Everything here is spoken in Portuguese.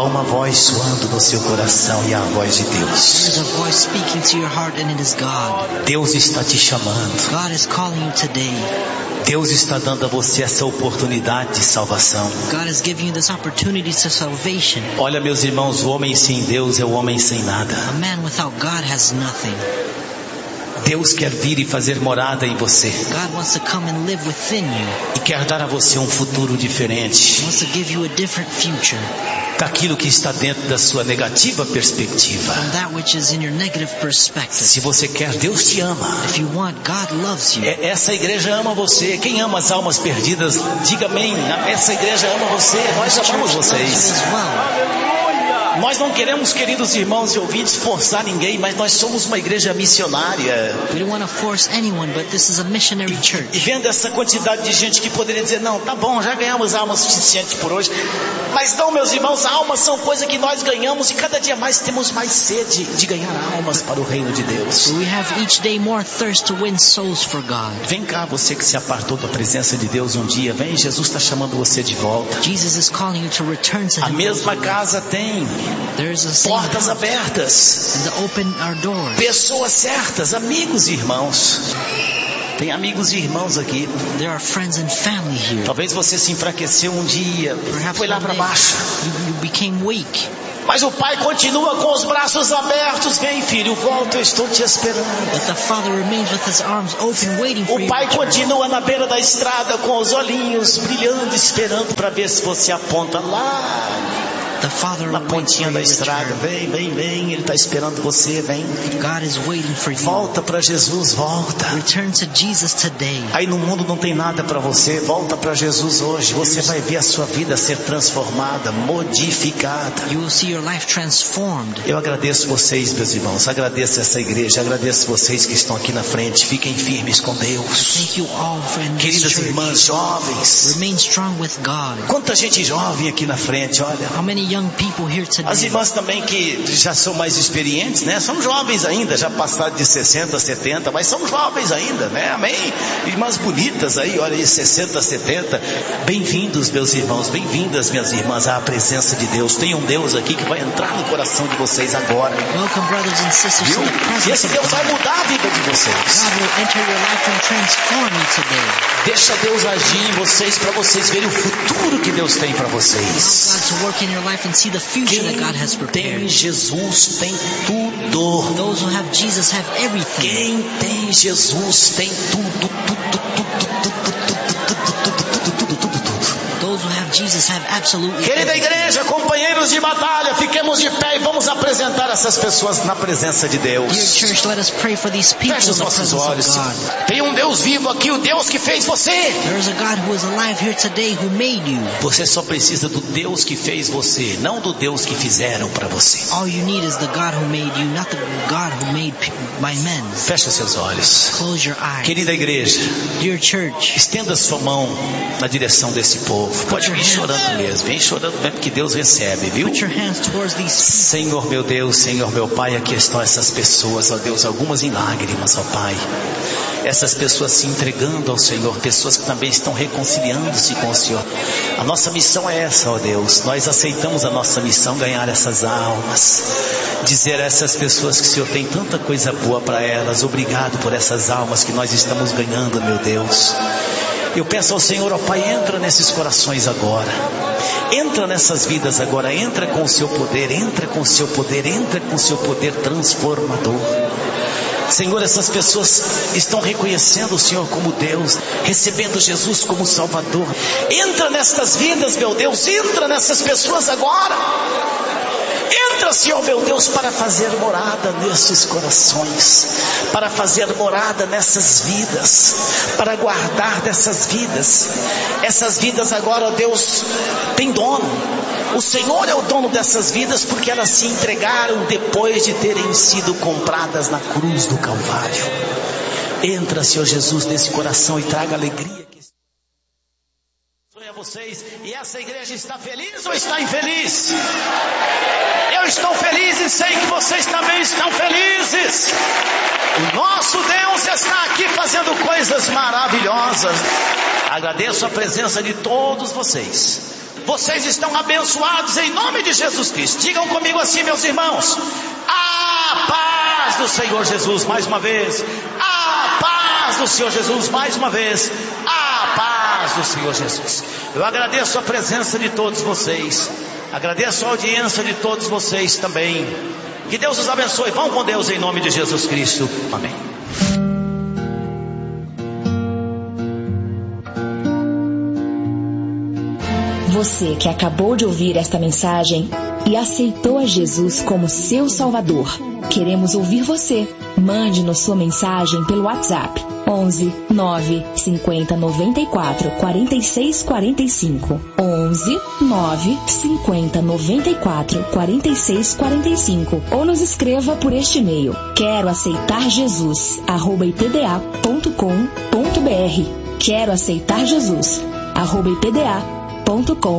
uma voz soando no seu coração e é a voz de Deus. There's a voice speaking to your heart and it is God. Deus está te chamando. God is calling you today. Deus está dando a você essa oportunidade de salvação. God is giving you this opportunity to salvation. Olha, meus irmãos, o homem sem Deus é o homem sem nada. A man without God has nothing. Deus quer vir e fazer morada em você. God wants to come and live within you. E quer dar a você um futuro diferente. He wants to give you a different future. Daquilo que está dentro da sua negativa perspectiva. From that which is in your negative perspective. Se você quer, Deus te ama. If you want, God loves you. Essa igreja ama você. Quem ama as almas perdidas, diga amém. Essa igreja ama você. Nós amamos vocês. Nós não queremos, queridos irmãos e ouvintes, forçar ninguém, mas nós somos uma igreja missionária. We don't want to force anyone, but this is a missionary church. E vendo essa quantidade de gente que poderia dizer, não, tá bom, já ganhamos almas suficientes por hoje. Mas não, meus irmãos, almas são coisa que nós ganhamos e cada dia mais temos mais sede de ganhar almas para o reino de Deus. We have each day more thirst to win souls for God. Vem cá, você que se apartou da presença de Deus um dia, vem, Jesus está chamando você de volta. Jesus is calling you to return to Him. A mesma casa tem portas abertas, pessoas certas, amigos e irmãos. Tem amigos e irmãos aqui. There are friends and family here. Talvez você se enfraqueceu um dia, foi lá para baixo. You became weak. Mas o Pai continua com os braços abertos. Vem, filho, volta, eu estou te esperando. But the Father remains with his arms open, waiting for you. O Pai continua na beira da estrada com os olhinhos brilhando, esperando para ver se você aponta lá. Na pontinha da estrada, vem, Ele está esperando você, vem. God is waiting for you. Volta para Jesus, volta. Return to Jesus today. Aí no mundo não tem nada para você, volta para Jesus hoje. Você vai ver a sua vida ser transformada, modificada. You will see your life transformed. Eu agradeço vocês, meus irmãos, agradeço essa igreja, agradeço vocês que estão aqui na frente. Fiquem firmes com Deus. Thank you all for queridas irmãs jovens. Remain strong with God. Quanta gente jovem aqui na frente, olha. How many young people here today? As irmãs também que já são mais experientes, né? São jovens ainda, já passaram de 60, 70, mas são jovens ainda, né? Amém? Irmãs bonitas aí, olha aí, 60, 70. Bem-vindos, meus irmãos, bem-vindas, minhas irmãs, à presença de Deus. Tem um Deus aqui que vai entrar no coração de vocês agora. Welcome, brothers and sisters, viu? to the presence E esse Deus vai mudar a vida de vocês. God will enter your life and transform you today. Deixa Deus agir em vocês para vocês verem o futuro que Deus tem para vocês. Allow God to work in your life and see the future that God has prepared. Quem tem Jesus tem tudo. Those who have Jesus have everything. Quem tem Jesus tem tudo. Those who have Jesus have absolutely Querida everything. igreja, companheiros de batalha, fiquemos de pé e vamos apresentar essas pessoas na presença de Deus. Dear church, let us pray for these people Feche in os the nossos presence olhos. of God. Tem um Deus vivo aqui, o Deus que fez você. There is a God who is alive here today who made you. Você só precisa do Deus que fez você, não do Deus que fizeram para você. All you need is the God who made you, not the God who made by men. Feche seus olhos. Close your eyes. Querida igreja, Dear church, estenda sua mão na direção desse povo. Pode vir chorando mesmo, vem chorando mesmo que Deus recebe, viu? put your hands towards these people. Senhor meu Deus, Senhor meu Pai, aqui estão essas pessoas, ó Deus, algumas em lágrimas, ó Pai. Essas pessoas se entregando ao Senhor, pessoas que também estão reconciliando-se com o Senhor. A nossa missão é essa, ó Deus. Nós aceitamos a nossa missão, ganhar essas almas. Dizer a essas pessoas que o Senhor tem tanta coisa boa para elas. Obrigado por essas almas que nós estamos ganhando, meu Deus. Eu peço ao Senhor, ó Pai, entra nesses corações agora. Entra nessas vidas agora, entra com o seu poder, entra com o seu poder, entra com o seu poder transformador. Senhor, essas pessoas estão reconhecendo o Senhor como Deus, recebendo Jesus como Salvador. Entra nestas vidas, meu Deus, entra nessas pessoas agora. Entra, Senhor meu Deus, para fazer morada nesses corações, para fazer morada nessas vidas, para guardar dessas vidas. Essas vidas agora, ó Deus, tem dono. O Senhor é o dono dessas vidas porque elas se entregaram depois de terem sido compradas na cruz do Calvário. Entra, Senhor Jesus, nesse coração e traga alegria. vocês. E essa igreja está feliz ou está infeliz? Eu estou feliz e sei que vocês também estão felizes. O nosso Deus está aqui fazendo coisas maravilhosas. Agradeço a presença de todos vocês. Vocês estão abençoados em nome de Jesus Cristo. Digam comigo assim, meus irmãos: a paz do Senhor Jesus, mais uma vez. A paz do Senhor Jesus, mais uma vez. A paz do Senhor Jesus. Eu agradeço a presença de todos vocês. Agradeço a audiência de todos vocês também. Que Deus os abençoe. Vão com Deus em nome de Jesus Cristo. Amém. Você que acabou de ouvir esta mensagem e aceitou a Jesus como seu Salvador, queremos ouvir você. Mande-nos sua mensagem pelo WhatsApp 11 9 50 94 46 45 11 9 50 94 46 45 ou nos escreva por este e-mail: quero aceitar Jesus @ipda.com.br. Quero aceitar Jesus @ipda.com.br.